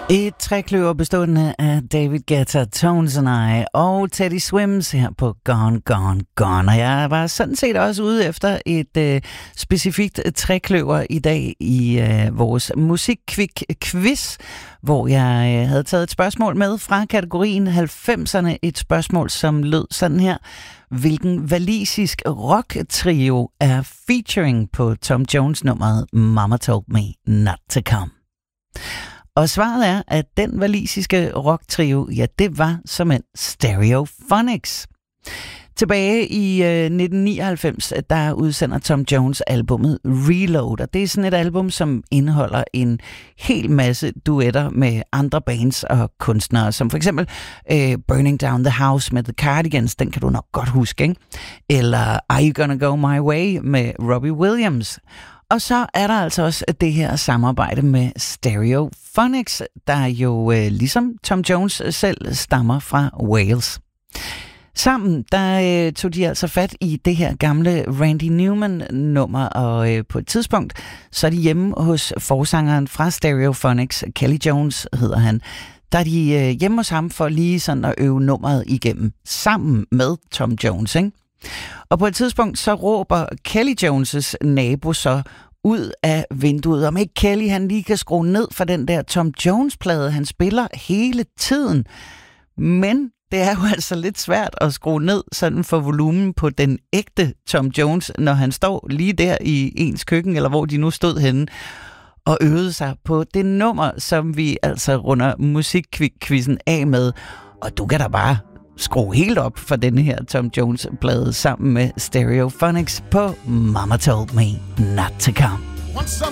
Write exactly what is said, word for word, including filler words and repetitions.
Et trækløver bestående af David Guetta, Tones and I og Teddy Swims her på Gone, Gone, Gone. Og jeg var sådan set også ude efter et øh, specifikt trækløver i dag i øh, vores musikkvik-quiz, hvor jeg øh, havde taget et spørgsmål med fra kategorien halvfemserne. Et spørgsmål, som lød sådan her. Hvilken walisisk rock-trio er featuring på Tom Jones-nummeret Mama Told Me Not To Come? Og svaret er, at den walisiske rocktrio, ja, det var som en Stereophonics. Tilbage i øh, nitten nioghalvfems, der udsender Tom Jones albumet Reload, og det er sådan et album, som indeholder en hel masse duetter med andre bands og kunstnere, som for eksempel øh, Burning Down the House med The Cardigans, den kan du nok godt huske, ikke? Eller Are You Gonna Go My Way med Robbie Williams. Og så er der altså også det her samarbejde med Stereophonics, der jo øh, ligesom Tom Jones selv stammer fra Wales. Sammen der øh, tog de altså fat i det her gamle Randy Newman-nummer, og øh, på et tidspunkt så er de hjemme hos forsangeren fra Stereophonics, Kelly Jones hedder han. Der er de øh, hjemme hos ham for lige sådan at øve nummeret igennem, sammen med Tom Jones, ikke? Og på et tidspunkt så råber Kelly Jones' nabo så ud af vinduet, om ikke Kelly han lige kan skrue ned for den der Tom Jones-plade, han spiller hele tiden. Men det er jo altså lidt svært at skrue ned sådan for volumen på den ægte Tom Jones, når han står lige der i ens køkken, eller hvor de nu stod henne, og øvede sig på det nummer, som vi altså runder musikkvizzen af med. Og du kan da bare skrue helt op for denne her Tom Jones-plade sammen med Stereophonics på Mama Told Me Not To Come.